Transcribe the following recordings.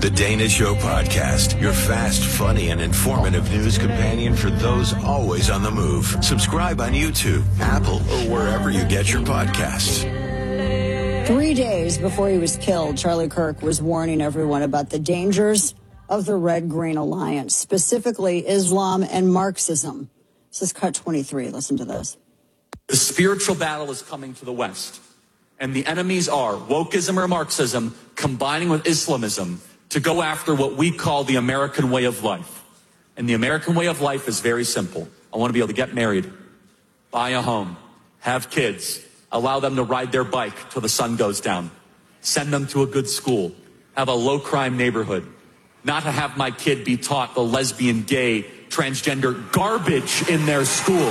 The Dana Show Podcast, your fast, funny, and informative news companion for those always on the move. Subscribe on YouTube, Apple, or wherever you get your podcasts. 3 days before he was killed, Charlie Kirk was warning everyone about the dangers of the Red-Green Alliance, specifically Islam and Marxism. This is Cut 23. Listen to this. The spiritual battle is coming to the West, and the enemies are wokeism or Marxism combining with Islamism to go after what we call the American way of life. And the American way of life is very simple. I want to be able to get married, buy a home, have kids, allow them to ride their bike till the sun goes down, send them to a good school, have a low-crime neighborhood, not to have my kid be taught the lesbian, gay, transgender garbage in their school,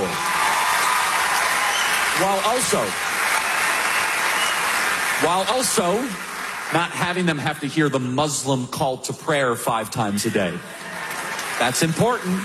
while also not having them have to hear the Muslim call to prayer 5 times a day. That's important.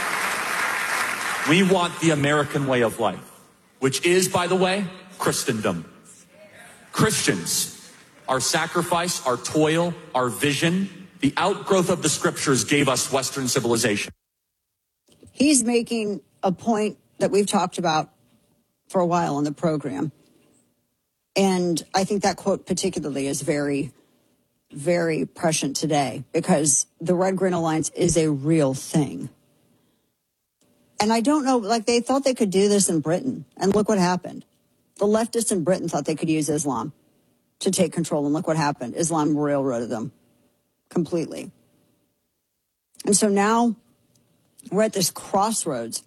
We want the American way of life, which is, by the way, Christendom. Christians, our sacrifice, our toil, our vision, the outgrowth of the scriptures gave us Western civilization. He's making a point that we've talked about for a while on the program. And I think that quote particularly is very, very prescient today because the Red-Green Alliance is a real thing. And I don't know, like they thought they could do this in Britain. And look what happened. The leftists in Britain thought they could use Islam to take control. And look what happened. Islam railroaded them completely. And so now we're at this crossroads.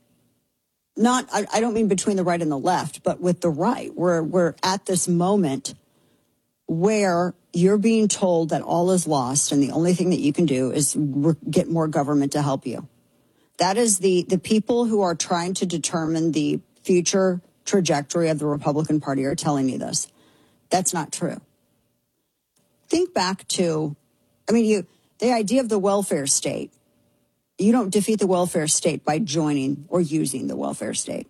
I don't mean between the right and the left, but with the right. We're at this moment where you're being told that all is lost and the only thing that you can do is get more government to help you. That is the people who are trying to determine the future trajectory of the Republican Party are telling you this. That's not true. Think back to, the idea of the welfare state. You don't defeat the welfare state by joining or using the welfare state.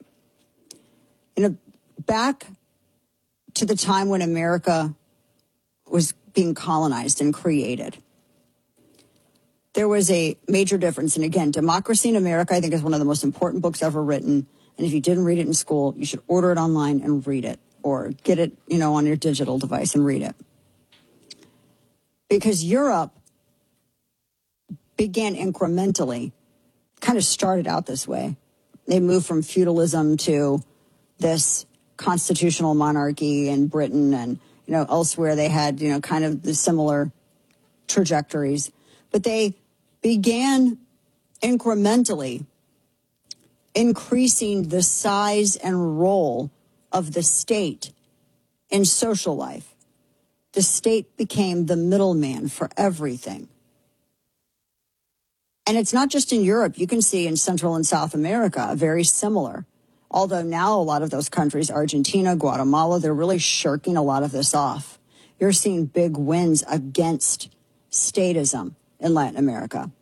Back to the time when America was being colonized and created, there was a major difference. And again, Democracy in America, I think, is one of the most important books ever written. And if you didn't read it in school, you should order it online and read it or get it, on your digital device and read it. Because Europe began incrementally, kind of started out this way. They moved from feudalism to this constitutional monarchy in Britain and, elsewhere they had, kind of the similar trajectories. But they began incrementally increasing the size and role of the state in social life. The state became the middleman for everything. And it's not just in Europe. You can see in Central and South America, very similar. Although now a lot of those countries, Argentina, Guatemala, they're really shirking a lot of this off. You're seeing big wins against statism in Latin America.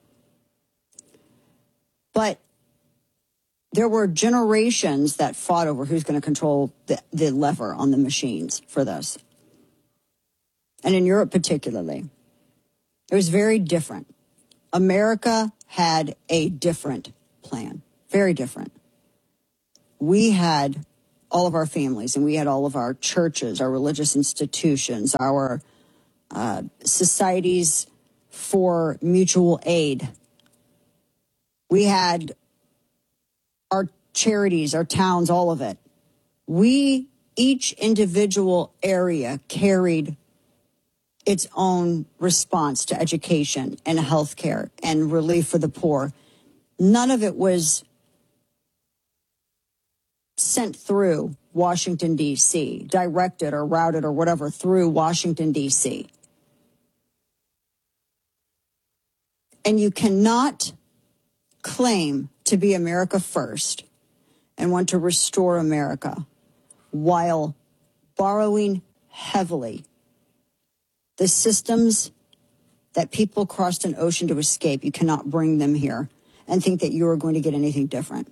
But there were generations that fought over who's going to control the lever on the machines for this. And in Europe particularly, it was very different. America had a different plan, very different. We had all of our families and we had all of our churches, our religious institutions, our societies for mutual aid. We had our charities, our towns, all of it. Each individual area carried its own response to education and healthcare and relief for the poor. None of it was sent through Washington, D.C., directed or routed or whatever through Washington, D.C. And you cannot claim to be America first and want to restore America while borrowing heavily the systems that people crossed an ocean to escape. You cannot bring them here and think that you are going to get anything different.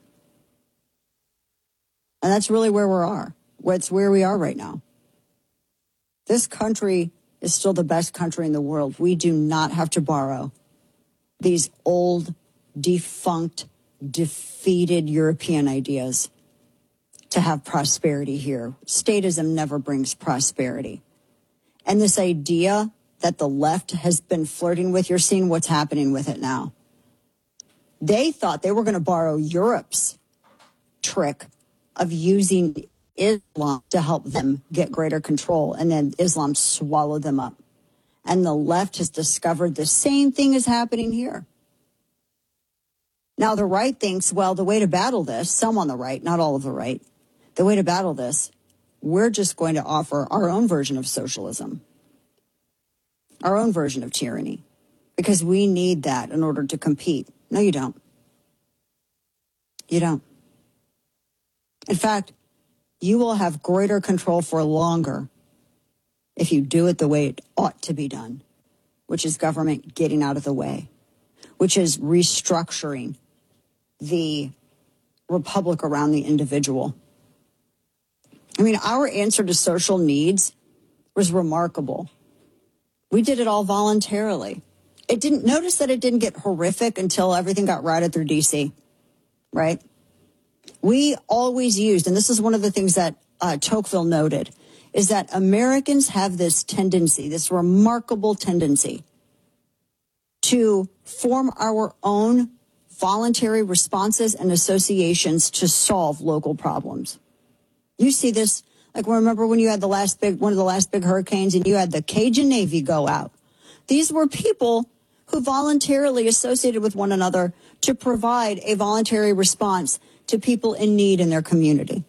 And that's really where we are. It's where we are right now. This country is still the best country in the world. We do not have to borrow these old, defunct, defeated European ideas to have prosperity here. Statism never brings prosperity. And this idea that the left has been flirting with, you're seeing what's happening with it now. They thought they were going to borrow Europe's trick of using Islam to help them get greater control, and then Islam swallowed them up. And the left has discovered the same thing is happening here. Now, the right thinks, well, the way to battle this, some on the right, not all of the right, the way to battle this, we're just going to offer our own version of socialism, our own version of tyranny, because we need that in order to compete. No, you don't. You don't. In fact, you will have greater control for longer if you do it the way it ought to be done, which is government getting out of the way, which is restructuring the republic around the individual. I mean, our answer to social needs was remarkable. We did it all voluntarily. Notice that it didn't get horrific until everything got routed through D.C., right? We always used, and this is one of the things that Tocqueville noted, is that Americans have this tendency, this remarkable tendency, to form our own voluntary responses and associations to solve local problems. You see this, like remember when you had one of the last big hurricanes and you had the Cajun Navy go out. These were people who voluntarily associated with one another to provide a voluntary response to people in need in their community.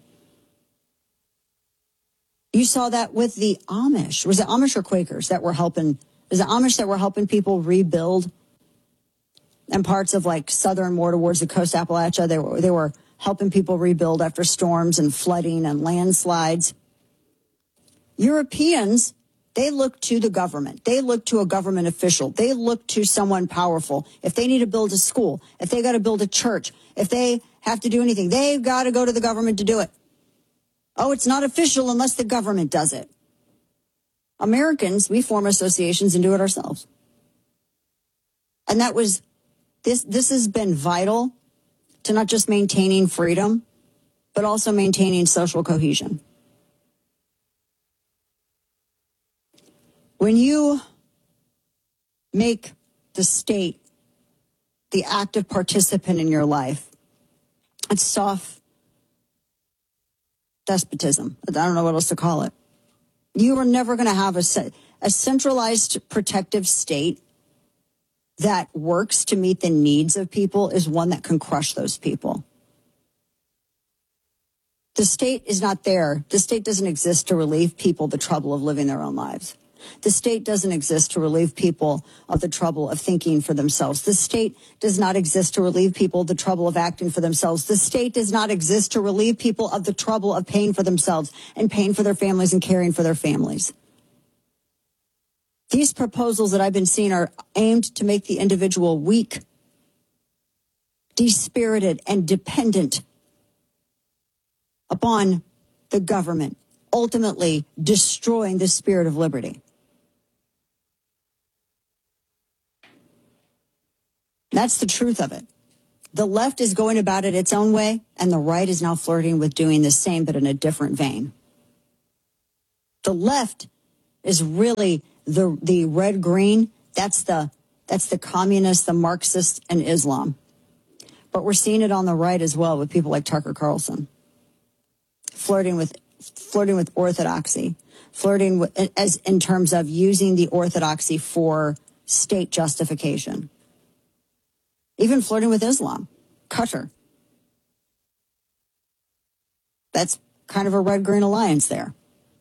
You saw that with the Amish. Was it Amish or Quakers that were helping? Was it Amish that were helping people rebuild? And parts of like southern, more towards the coast Appalachia, they were helping people rebuild after storms and flooding and landslides. Europeans, they look to the government. They look to a government official. They look to someone powerful. If they need to build a school, if they got to build a church, if they have to do anything, they've got to go to the government to do it. Oh, it's not official unless the government does it. Americans, we form associations and do it ourselves. And this has been vital to not just maintaining freedom, but also maintaining social cohesion. When you make the state the active participant in your life, it's soft despotism. I don't know what else to call it. You are never going to have a centralized protective state that works to meet the needs of people is one that can crush those people. The state is not there. The state doesn't exist to relieve people the trouble of living their own lives. The state doesn't exist to relieve people of the trouble of thinking for themselves. The state does not exist to relieve people of the trouble of acting for themselves. The state does not exist to relieve people of the trouble of paying for themselves and paying for their families and caring for their families. These proposals that I've been seeing are aimed to make the individual weak, dispirited, and dependent upon the government, ultimately destroying the spirit of liberty. That's the truth of it. The left is going about it its own way, and the right is now flirting with doing the same, but in a different vein. The left is really the red-green. That's the communists, the Marxists, and Islam. But we're seeing it on the right as well with people like Tucker Carlson, flirting with orthodoxy, flirting with, as in terms of using the orthodoxy for state justification. Even flirting with Islam, Qatar. That's kind of a red-green alliance there.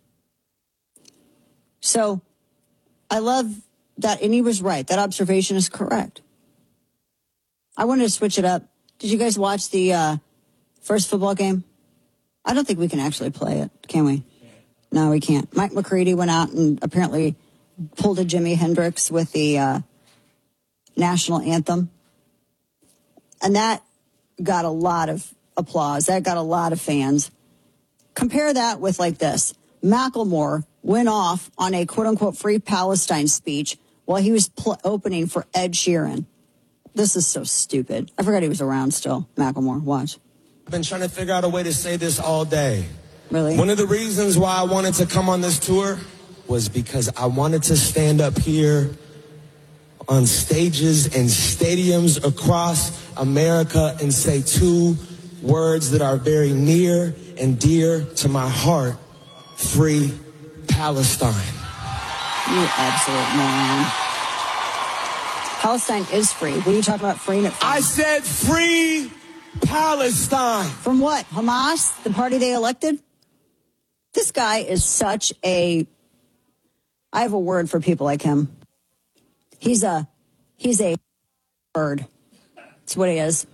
So I love that, and he was right. That observation is correct. I wanted to switch it up. Did you guys watch the first football game? I don't think we can actually play it, can we? No, we can't. Mike McCready went out and apparently pulled a Jimi Hendrix with the national anthem. And that got a lot of applause. That got a lot of fans. Compare that with like this. Macklemore went off on a quote-unquote free Palestine speech while he was opening for Ed Sheeran. This is so stupid. I forgot he was around still. Macklemore, watch. I've been trying to figure out a way to say this all day. Really? One of the reasons why I wanted to come on this tour was because I wanted to stand up here on stages and stadiums across America and say two words that are very near and dear to my heart. Free Palestine. You absolute moron. Palestine is free. What are you talking about freeing it from? I said free Palestine. From what? Hamas? The party they elected? This guy is such a... I have a word for people like him. He's a bird. That's what he is.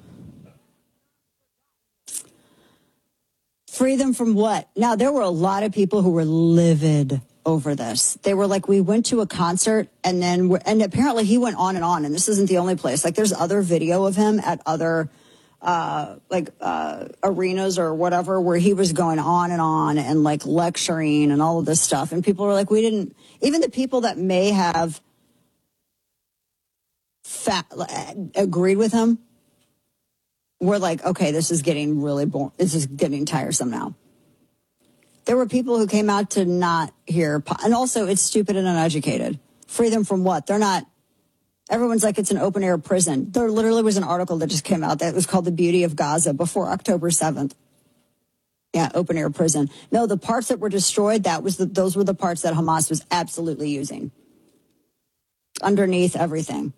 Free them from what? Now, there were a lot of people who were livid over this. They were like, we went to a concert and apparently he went on, and this isn't the only place. Like, there's other video of him at other arenas or whatever where he was going on and like lecturing and all of this stuff. And people were like, even the people that may have agreed with him were like, okay, this is getting really boring. This is getting tiresome now. There were people who came out to not hear, and also it's stupid and uneducated. Free them from what? They're not. Everyone's like, it's an open air prison. There literally was an article that just came out that was called The Beauty of Gaza before October 7th. Yeah, open air prison. No, the parts that were destroyed, those were the parts that Hamas was absolutely using. Underneath everything.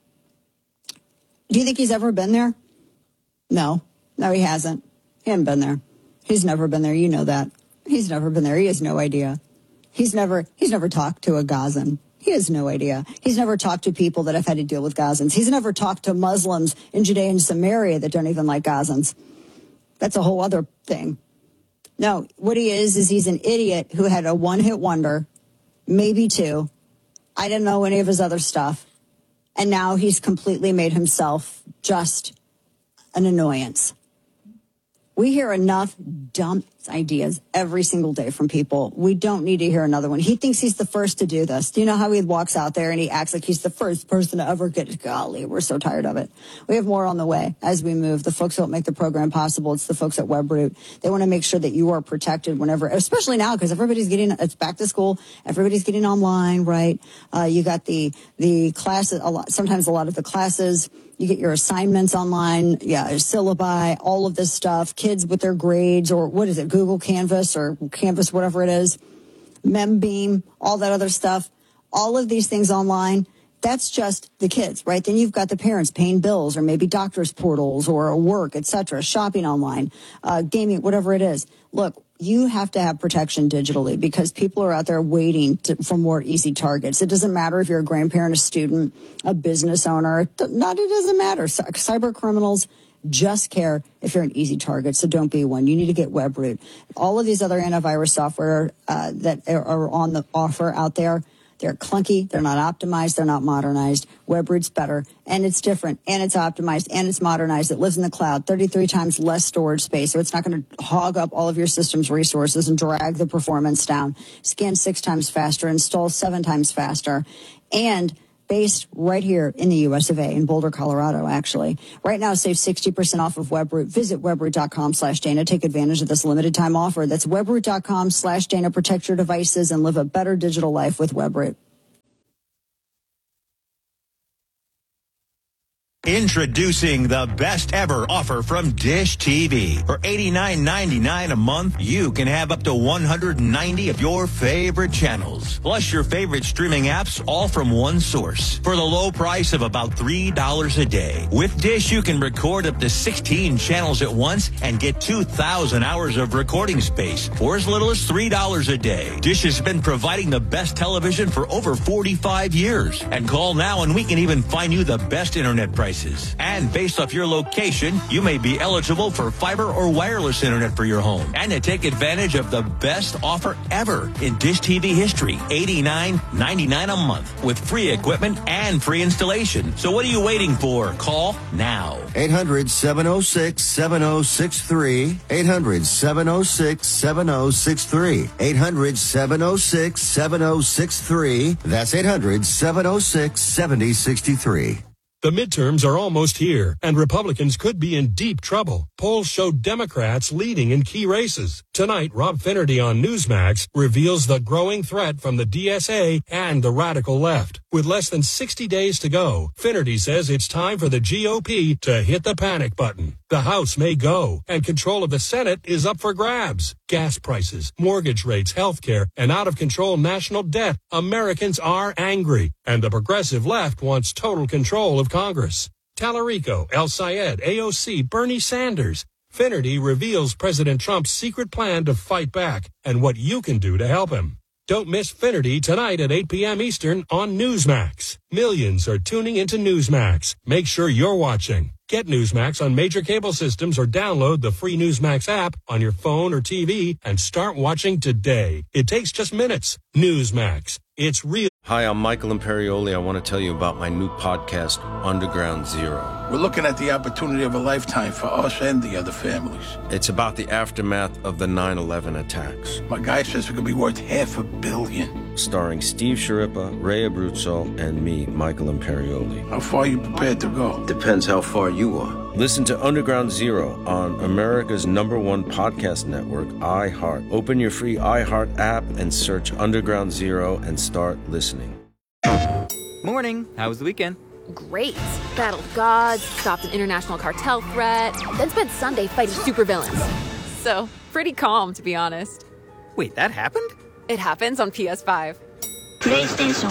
Do you think he's ever been there? No, he hasn't. He hasn't been there. He's never been there. You know that. He's never been there. He has no idea. He's never talked to a Gazan. He has no idea. He's never talked to people that have had to deal with Gazans. He's never talked to Muslims in Judea and Samaria that don't even like Gazans. That's a whole other thing. No, what he is he's an idiot who had a one-hit wonder, maybe two. I didn't know any of his other stuff. And now he's completely made himself just an annoyance. We hear enough dumb ideas every single day from people. We don't need to hear another one. He thinks he's the first to do this. Do you know how he walks out there and he acts like he's the first person to ever get it? Golly, we're so tired of it. We have more on the way as we move. The folks who help make the program possible, it's the folks at WebRoot. They want to make sure that you are protected whenever, especially now, because it's back to school. Everybody's getting online, right? You got the classes, sometimes a lot of the classes. You get your assignments online, syllabi, all of this stuff, kids with their grades, or what is it, Google Canvas or Canvas, whatever it is, Membeam, all that other stuff, all of these things online. That's just the kids, right? Then you've got the parents paying bills or maybe doctor's portals or work, etc., shopping online, gaming, whatever it is. Look, you have to have protection digitally because people are out there waiting for more easy targets. It doesn't matter if you're a grandparent, a student, a business owner. It doesn't matter. Cyber criminals just care if you're an easy target, so don't be one. You need to get WebRoot. All of these other antivirus software that are on the offer out there, they're clunky, they're not optimized, they're not modernized. WebRoot's better, and it's different, and it's optimized, and it's modernized. It lives in the cloud, 33 times less storage space, so it's not going to hog up all of your system's resources and drag the performance down. Scan 6 times faster, install 7 times faster, and based right here in the U.S. of A. in Boulder, Colorado, actually. Right now, save 60% off of WebRoot. Visit webroot.com/Dana. Take advantage of this limited time offer. That's webroot.com/Dana. Protect your devices and live a better digital life with WebRoot. Introducing the best ever offer from Dish TV. For $89.99 a month, you can have up to 190 of your favorite channels, plus your favorite streaming apps, all from one source. For the low price of about $3 a day. With Dish, you can record up to 16 channels at once and get 2,000 hours of recording space for as little as $3 a day. Dish has been providing the best television for over 45 years. And call now and we can even find you the best internet price prices. And based off your location, you may be eligible for fiber or wireless internet for your home. And to take advantage of the best offer ever in Dish TV history, $89.99 a month with free equipment and free installation. So what are you waiting for? Call now. 800-706-7063. 800-706-7063. 800-706-7063. That's 800-706-7063. The midterms are almost here, and Republicans could be in deep trouble. Polls show Democrats leading in key races. Tonight, Rob Finnerty on Newsmax reveals the growing threat from the DSA and the radical left. With less than 60 days to go, Finnerty says it's time for the GOP to hit the panic button. The House may go, and control of the Senate is up for grabs. Gas prices, mortgage rates, healthcare, and out-of-control national debt. Americans are angry, and the progressive left wants total control of Congress. Tallarico, El Sayed, AOC, Bernie Sanders. Finnerty reveals President Trump's secret plan to fight back and what you can do to help him. Don't miss Finnerty tonight at 8 p.m. Eastern on Newsmax. Millions are tuning into Newsmax. Make sure you're watching. Get Newsmax on major cable systems or download the free Newsmax app on your phone or TV and start watching today. It takes just minutes. Newsmax. It's real. Hi, I'm Michael Imperioli. I want to tell you about my new podcast, Underground Zero. We're looking at the opportunity of a lifetime for us and the other families. It's about the aftermath of the 9/11 attacks. My guy says it could be worth $500 million. Starring Steve Sciarippa, Ray Abruzzo, and me, Michael Imperioli. How far are you prepared to go? Depends how far you are. Listen to Underground Zero on America's #1 podcast network, iHeart. Open your free iHeart app and search Underground Zero and start listening. Morning. How was the weekend? Great. Battled gods, stopped an international cartel threat, then spent Sunday fighting supervillains. So, pretty calm, to be honest. Wait, that happened? It happens on PS5. PlayStation.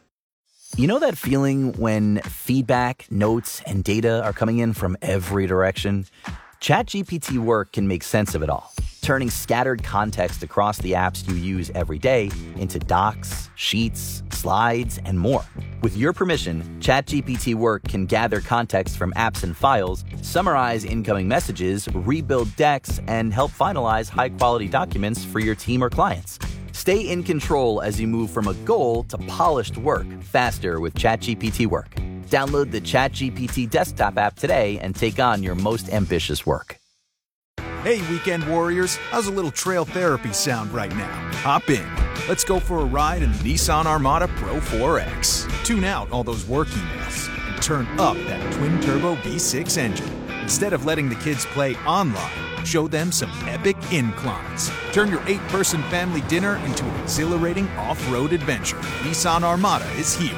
You know that feeling when feedback, notes, and data are coming in from every direction? ChatGPT Work can make sense of it all, turning scattered context across the apps you use every day into docs, sheets, slides, and more. With your permission, ChatGPT Work can gather context from apps and files, summarize incoming messages, rebuild decks, and help finalize high-quality documents for your team or clients. Stay in control as you move from a goal to polished work faster with ChatGPT Work. Download the ChatGPT desktop app today and take on your most ambitious work. Hey, weekend warriors, how's a little trail therapy sound right now? Hop in. Let's go for a ride in the Nissan Armada Pro 4X. Tune out all those work emails and turn up that twin-turbo V6 engine. Instead of letting the kids play online, show them some epic inclines. Turn your 8-person family dinner into an exhilarating off-road adventure. Nissan Armada is here.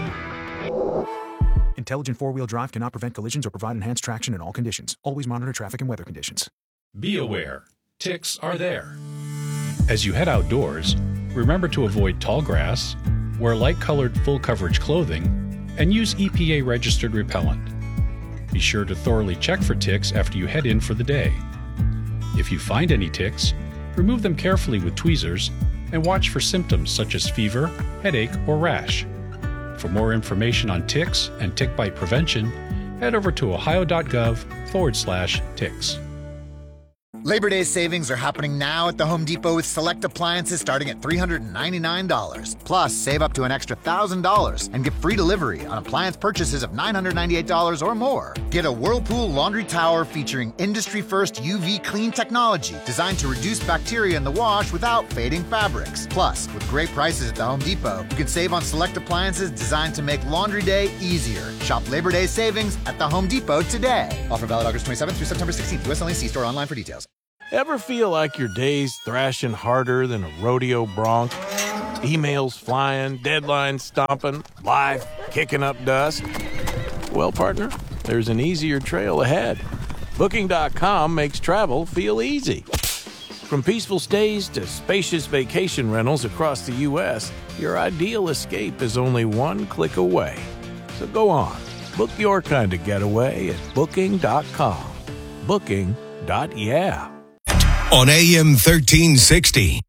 Intelligent four-wheel drive cannot prevent collisions or provide enhanced traction in all conditions. Always monitor traffic and weather conditions. Be aware, ticks are there. As you head outdoors, remember to avoid tall grass, wear light-colored full-coverage clothing, and use EPA-registered repellent. Be sure to thoroughly check for ticks after you head in for the day. If you find any ticks, remove them carefully with tweezers and watch for symptoms such as fever, headache, or rash. For more information on ticks and tick bite prevention, head over to ohio.gov/ticks. Labor Day savings are happening now at the Home Depot with select appliances starting at $399. Plus, save up to an extra $1,000 and get free delivery on appliance purchases of $998 or more. Get a Whirlpool laundry tower featuring industry-first UV clean technology designed to reduce bacteria in the wash without fading fabrics. Plus, with great prices at the Home Depot, you can save on select appliances designed to make laundry day easier. Shop Labor Day savings at the Home Depot today. Offer valid August 27th through September 16th. U.S. only. See store online for details. Ever feel like your day's thrashing harder than a rodeo bronc? Emails flying, deadlines stomping, life kicking up dust? Well, partner, there's an easier trail ahead. Booking.com makes travel feel easy. From peaceful stays to spacious vacation rentals across the U.S., your ideal escape is only one click away. So go on, book your kind of getaway at Booking.com. Booking.yeah. On AM 1360,